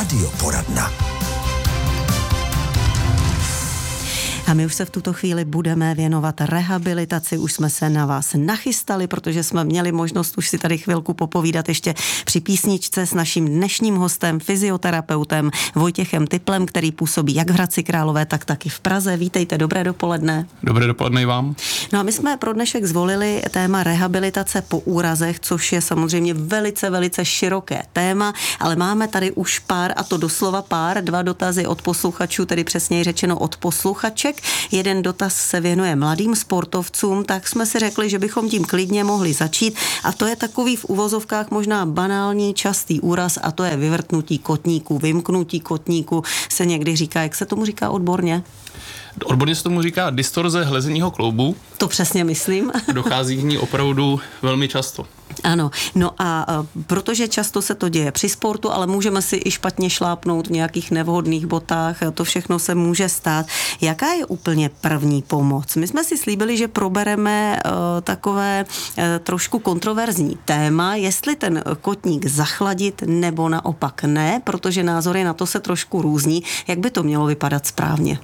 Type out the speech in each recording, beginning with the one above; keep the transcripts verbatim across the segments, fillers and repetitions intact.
Radioporadna. A my už se v tuto chvíli budeme věnovat rehabilitaci. Už jsme se na vás nachystali, protože jsme měli možnost už si tady chvilku popovídat ještě při písničce s naším dnešním hostem, fyzioterapeutem Vojtěchem Typlem, který působí jak v Hradci Králové, tak taky v Praze. Vítejte, dobré dopoledne. Dobré dopoledne i vám. No a my jsme pro dnešek zvolili téma rehabilitace po úrazech, což je samozřejmě velice, velice široké téma, ale máme tady už pár, a to doslova pár, dva dotazy od posluchačů, tedy přesněji řečeno od posluchaček. Jeden dotaz se věnuje mladým sportovcům, tak jsme si řekli, že bychom tím klidně mohli začít, a to je takový v uvozovkách možná banální častý úraz, a to je vyvrtnutí kotníku, vymknutí kotníku, se někdy říká. Jak se tomu říká odborně? Odborně se tomu říká distorze hlezenního kloubu. To přesně myslím. Dochází k ní opravdu velmi často. Ano, no a protože často se to děje při sportu, ale můžeme si i špatně šlápnout v nějakých nevhodných botách, to všechno se může stát. Jaká je úplně první pomoc? My jsme si slíbili, že probereme uh, takové uh, trošku kontroverzní téma, jestli ten kotník zachladit nebo naopak ne, protože názory na to se trošku různí. Jak by to mělo vypadat správně?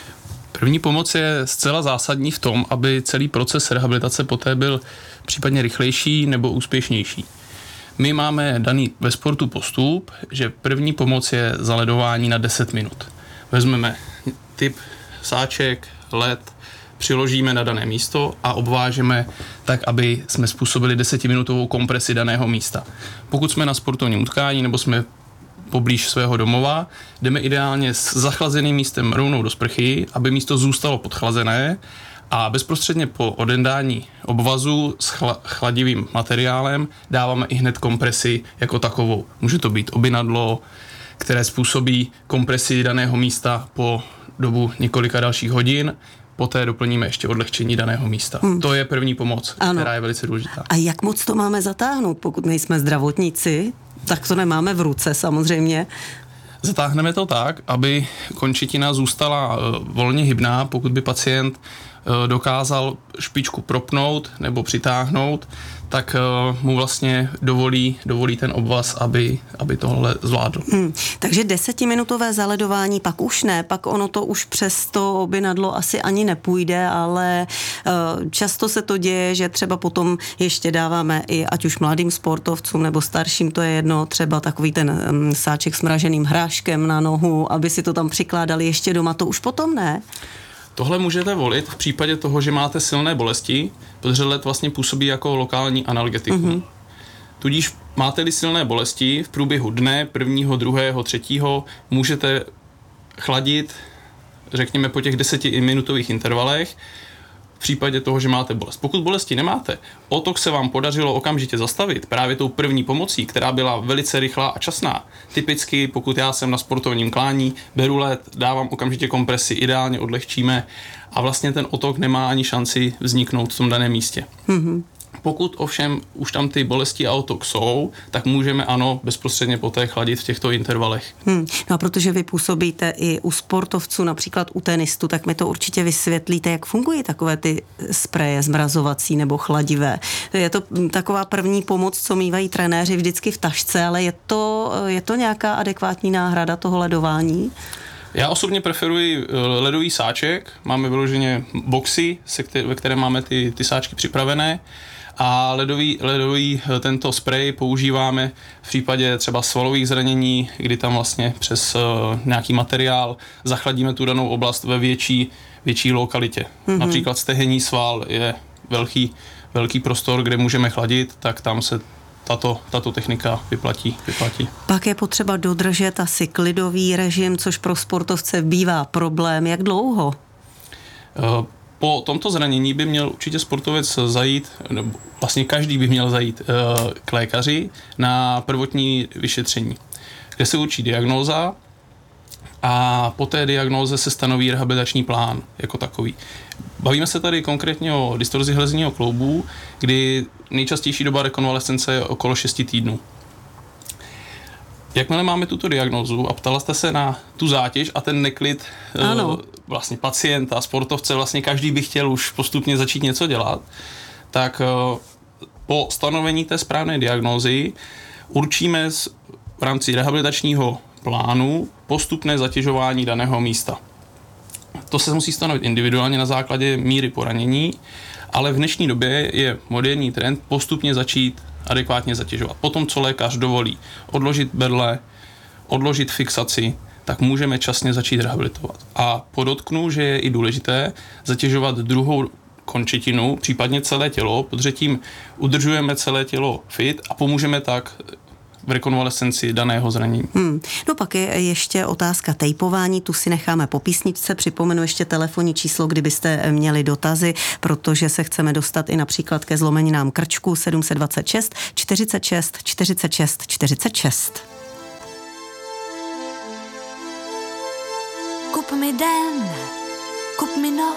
První pomoc je zcela zásadní v tom, aby celý proces rehabilitace poté byl případně rychlejší nebo úspěšnější. My máme daný ve sportu postup, že první pomoc je zaledování na deset minut. Vezmeme typ sáček, led, přiložíme na dané místo a obvážeme tak, aby jsme způsobili desetiminutovou kompresi daného místa. Pokud jsme na sportovním utkání nebo jsme poblíž svého domova, jdeme ideálně s zachlazeným místem rovnou do sprchy, aby místo zůstalo podchlazené, a bezprostředně po odendání obvazu s chla- chladivým materiálem dáváme i hned kompresi jako takovou. Může to být obinadlo, které způsobí kompresi daného místa po dobu několika dalších hodin. Poté doplníme ještě odlehčení daného místa. Hmm. To je první pomoc, ano, která je velice důležitá. A jak moc to máme zatáhnout, pokud nejsme zdravotníci? Tak to nemáme v ruce samozřejmě. Zatáhneme to tak, aby končetina zůstala volně hybná, pokud by pacient dokázal špičku propnout nebo přitáhnout, tak mu vlastně dovolí, dovolí ten obvaz, aby, aby tohle zvládl. Hmm, takže desetiminutové zaledování pak už ne, pak ono to už přes to obinadlo asi ani nepůjde, ale uh, často se to děje, že třeba potom ještě dáváme i ať už mladým sportovcům nebo starším, to je jedno, třeba takový ten um, sáček s mraženým hráškem na nohu, aby si to tam přikládali ještě doma, to už potom ne. Tohle můžete volit v případě toho, že máte silné bolesti, protože led vlastně působí jako lokální analgetikum. Mm-hmm. Tudíž máte-li silné bolesti, v průběhu dne, prvního, druhého, třetího, můžete chladit, řekněme, po těch desetiminutových intervalech, v případě toho, že máte bolest. Pokud bolesti nemáte, otok se vám podařilo okamžitě zastavit právě tou první pomocí, která byla velice rychlá a časná. Typicky, pokud já jsem na sportovním klání, beru led, dávám okamžitě kompresi, ideálně odlehčíme a vlastně ten otok nemá ani šanci vzniknout v tom daném místě. Mm-hmm. Pokud ovšem už tam ty bolesti a otok jsou, tak můžeme ano bezprostředně poté chladit v těchto intervalech. Hmm. No a protože vy působíte i u sportovců, například u tenistů, tak mi to určitě vysvětlíte, jak fungují takové ty spreje zmrazovací nebo chladivé. Je to taková první pomoc, co mívají trenéři vždycky v tašce, ale je to, je to nějaká adekvátní náhrada toho ledování? Já osobně preferuji ledový sáček, máme vyloženě boxy, ve které máme ty, ty sáčky připravené, a ledový, ledový tento sprej používáme v případě třeba svalových zranění, kdy tam vlastně přes uh, nějaký materiál zachladíme tu danou oblast ve větší, větší lokalitě. Mm-hmm. Například stehenní sval je velký, velký prostor, kde můžeme chladit, tak tam se tato, tato technika vyplatí, vyplatí. Pak je potřeba dodržet asi klidový režim, což pro sportovce bývá problém. Jak dlouho? Uh, Po tomto zranění by měl určitě sportovec zajít, nebo vlastně každý by měl zajít k lékaři na prvotní vyšetření, kde se určí diagnóza a po té diagnóze se stanoví rehabilitační plán jako takový. Bavíme se tady konkrétně o distorzi hlezenního kloubu, kdy nejčastější doba rekonvalescence je okolo šesti týdnů. Jakmile máme tuto diagnózu a ptala jste se na tu zátěž a ten neklid uh, vlastně pacienta, sportovce, vlastně každý by chtěl už postupně začít něco dělat, tak uh, po stanovení té správné diagnózy určíme v rámci rehabilitačního plánu postupné zatěžování daného místa. To se musí stanovit individuálně na základě míry poranění, ale v dnešní době je moderní trend postupně začít adekvátně zatěžovat. Potom, co lékař dovolí odložit berle, odložit fixaci, tak můžeme časně začít rehabilitovat. A podotknu, že je i důležité zatěžovat druhou končetinu, případně celé tělo, protože tím udržujeme celé tělo fit a pomůžeme tak v rekonvalescenci daného zranění. Hmm. No pak je ještě otázka tejpování, tu si necháme po písničce, připomenu ještě telefonní číslo, kdybyste měli dotazy, protože se chceme dostat i například ke zlomeninám krčku sedm set dvacet šest čtyřicet šest čtyřicet šest čtyřicet šest. Kup mi den, kup mi noc,